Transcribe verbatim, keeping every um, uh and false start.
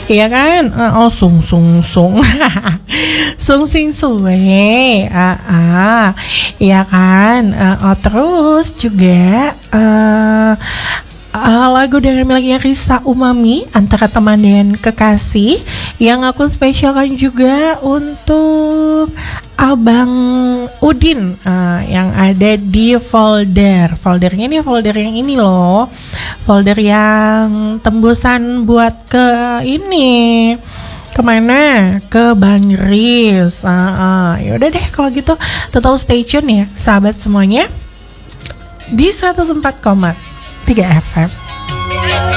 Iya kan? Uh, oh sung sung sung. Sung sing suwe. Ah, ah. Iya kan? Uh, oh terus juga uh, Uh, lagu dari miliknya Risa Umami, Antara Teman dan Kekasih, yang aku spesialkan juga untuk Abang Udin uh, yang ada di folder. Foldernya nih folder yang ini loh, folder yang tembusan buat ke ini kemana? Ke Bang Riz. Uh, uh. Yaudah deh kalau gitu, tetap stay tune ya sahabat semuanya di seratus empat koma tiga F M.